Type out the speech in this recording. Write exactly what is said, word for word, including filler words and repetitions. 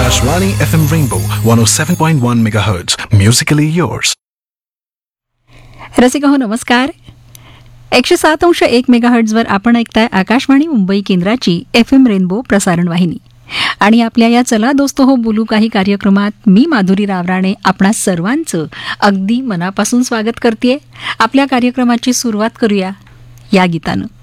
Akashvani F M Rainbow one oh seven point one megahertz. Musically yours. Rasika हो नमस्कार. एकशे सात अंश एक मेगाहर्ट्झवर आपण ऐकताय आकाशवाणी मुंबई केंद्राची एफ एम रेनबो प्रसारण वाहिनी. आणि आपल्या या चला दोस्तो हो बोलू काही कार्यक्रमात मी माधुरी रावराणे आपणा सर्वांचं अगदी मनापासून स्वागत करते. आपल्या कार्यक्रमाची सुरुवात करूया या गीतानं.